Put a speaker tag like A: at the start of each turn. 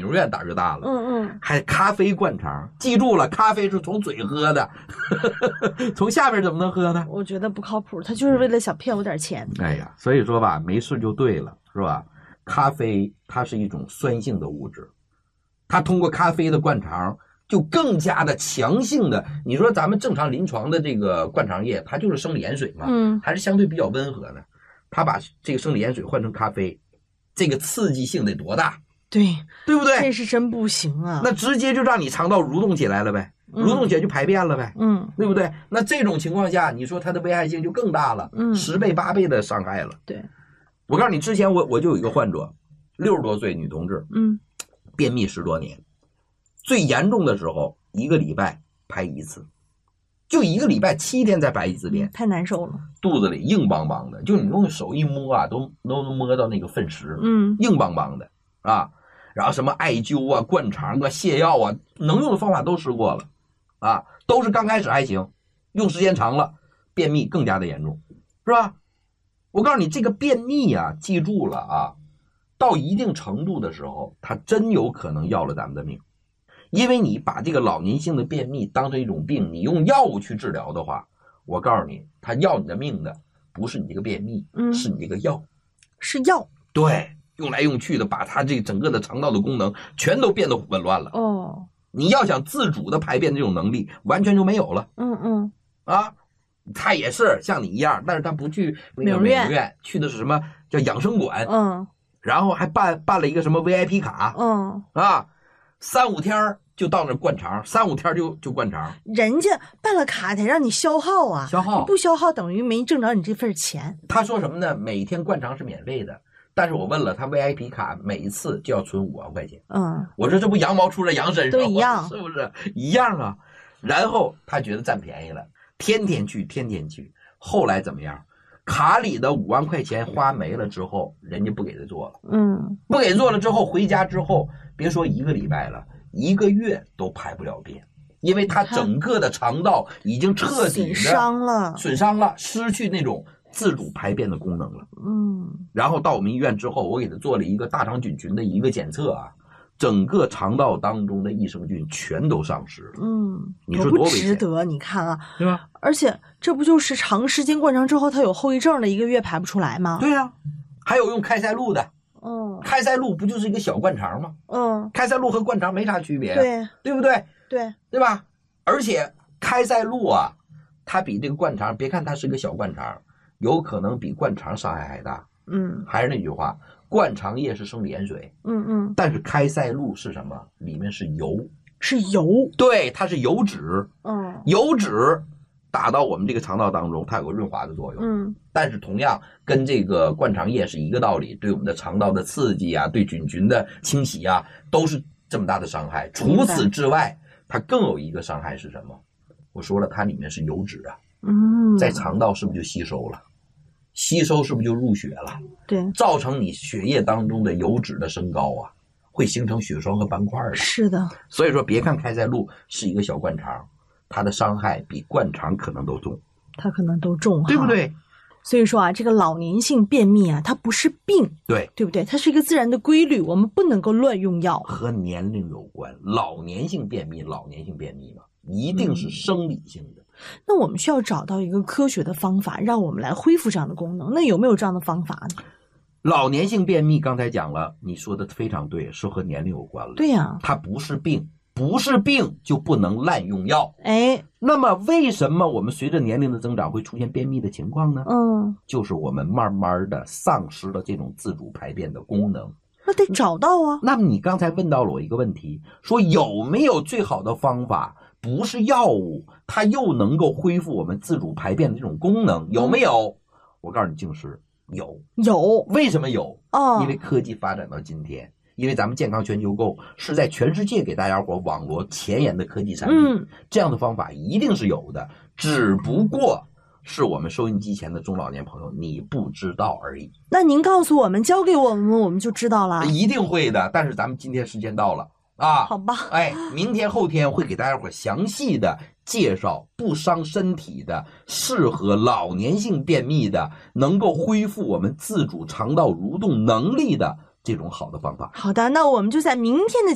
A: 牛院胆儿就大了。还咖啡灌肠，记住了，咖啡是从嘴喝的，从下边怎么能喝呢？
B: 我觉得不靠谱，他就是为了想骗我点钱。
A: 哎呀，所以说吧，没事就对了，是吧？咖啡它是一种酸性的物质，它通过咖啡的灌肠就更加的强性的，你说咱们正常临床的这个灌肠液，它就是生理盐水嘛，还是相对比较温和的。它把这个生理盐水换成咖啡，这个刺激性得多大？
B: 对
A: 不对？
B: 这是真不行啊！
A: 那直接就让你肠道蠕动起来了呗，蠕动起来就排便了呗，对不对？那这种情况下，你说它的危害性就更大了，10倍8倍的伤害了。
B: 对，
A: 我告诉你，之前我就有一个患者，60多岁女同志，便秘10多年，最严重的时候1个礼拜排1次，就1个礼拜7天才排1次便，
B: 太难受了，
A: 肚子里硬邦邦的，就你用手一摸啊，都能摸到那个粪石，硬邦邦的啊。然后什么艾灸啊、灌肠啊、泻药啊，能用的方法都试过了，啊，都是刚开始还行，用时间长了，便秘更加的严重，是吧？我告诉你，这个便秘啊，记住了啊，到一定程度的时候，它真有可能要了咱们的命，因为你把这个老年性的便秘当成一种病，你用药物去治疗的话，我告诉你，它要你的命的不是你这个便秘，是你这个药，
B: 是药，
A: 对。用来用去的，把它这整个的肠道的功能全都变得紊乱了。你要想自主的排便这种能力，完全就没有了。他也是像你一样，但是他不去那个美容院，去的是什么叫养生馆。然后还办了一个什么 VIP 卡。3、5天就到那灌肠，3、5天就灌肠。
B: 人家办了卡得让你消耗啊，
A: 消耗，
B: 你不消耗等于没挣着你这份钱。
A: 他说什么呢？每天灌肠是免费的。但是我问了他 VIP 卡每一次就要存5万块钱，我说这不羊毛出在羊身上
B: 都一样，
A: 是不是一样啊？然后他觉得占便宜了，天天去，后来怎么样？卡里的5万块钱花没了之后，人家不给他做了，不给做了之后，回家之后，别说1个礼拜了，1个月都排不了便，因为他整个的肠道已经彻底的损伤了，失去那种自主排便的功能了。然后到我们医院之后，我给他做了一个大肠菌群的一个检测啊，整个肠道当中的益生菌全都丧失了。你说多危险？
B: 不值得，你看啊，
A: 对吧？
B: 而且这不就是长时间灌肠之后它有后遗症的1个月排不出来吗？
A: 对啊，还有用开塞露的。开塞露不就是一个小灌肠吗？开塞露和灌肠没啥区别，对不对？对吧？而且开塞露啊，它比这个灌肠，别看它是个小灌肠，有可能比灌肠伤害还大。还是那句话，灌肠液是生理盐水，但是开塞露是什么？里面是油，对，它是油脂，油脂打到我们这个肠道当中，它有个润滑的作用，但是同样跟这个灌肠液是一个道理，对我们的肠道的刺激啊，对菌群的清洗啊，都是这么大的伤害。除此之外，它更有一个伤害是什么？我说了，它里面是油脂啊，在肠道是不是就吸收了？吸收是不是就入血了？
B: 对，
A: 造成你血液当中的油脂的升高啊，会形成血栓和斑块的。
B: 是的，
A: 所以说别看开塞露是一个小灌肠，它的伤害比灌肠可能都重，
B: 对不
A: 对？
B: 所以说啊，这个老年性便秘啊，它不是病，对不对？它是一个自然的规律，我们不能够乱用药。
A: 和年龄有关，老年性便秘嘛，一定是生理性的。
B: 那我们需要找到一个科学的方法，让我们来恢复这样的功能。那有没有这样的方法呢？
A: 老年性便秘刚才讲了，你说的非常对，是和年龄有关了。
B: 对呀，
A: 它不是病，不是病就不能滥用药。那么为什么我们随着年龄的增长会出现便秘的情况呢？就是我们慢慢的丧失了这种自主排便的功能。
B: 那得找到啊。
A: 那么你刚才问到了我一个问题，说有没有最好的方法，不是药物，它又能够恢复我们自主排便的这种功能，有没有？我告诉你，净是有。为什么有？因为科技发展到今天，因为咱们健康全球购是在全世界给大家伙网罗前沿的科技产品，这样的方法一定是有的，只不过是我们收音机前的中老年朋友你不知道而已。
B: 那您告诉我们，教给我们，我们就知道了。
A: 一定会的，但是咱们今天时间到了啊，
B: 好吧。
A: 明天后天会给大家伙详细的介绍不伤身体的、适合老年性便秘的、能够恢复我们自主肠道蠕动能力的这种好的方法。
B: 好的，那我们就在明天的